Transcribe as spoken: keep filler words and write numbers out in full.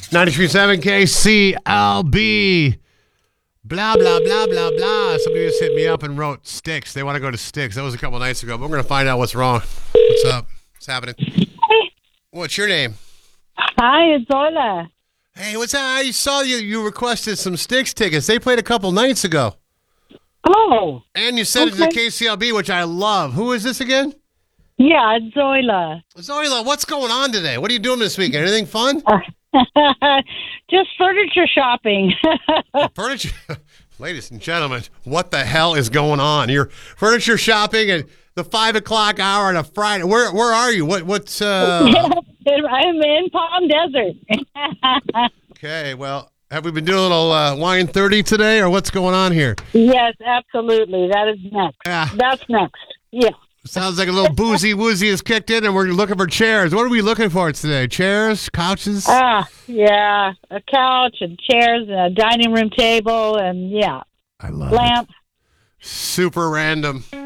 ninety-three point seven K C L B. Blah, blah, blah, blah, blah. Somebody just hit me up and wrote Sticks. They want to go to Sticks. That was a couple nights ago, but we're going to find out what's wrong. What's up? What's happening? What's your name? Hi, it's Ola. Hey, what's that? I saw you. You requested some Sticks tickets. They played a couple nights ago. Oh. And you sent okay. it to K C L B, which I love. Who is this again? Yeah, it's Zoila. Zoila, what's going on today? What are you doing this weekend? Anything fun? Just furniture shopping. Furniture, ladies and gentlemen, what the hell is going on? You're furniture shopping at the five o'clock hour on a Friday. Where where are you? What what's? Uh... I'm in Palm Desert. Okay, well, have we been doing a little uh, wine thirty today, or what's going on here? Yes, absolutely. That is next. Yeah. That's next. Yeah. Sounds like a little boozy woozy has kicked in, and we're looking for chairs. What are we looking for today? Chairs, couches? Ah, yeah, a couch and chairs and a dining room table and yeah, I love lamp. it. Super random.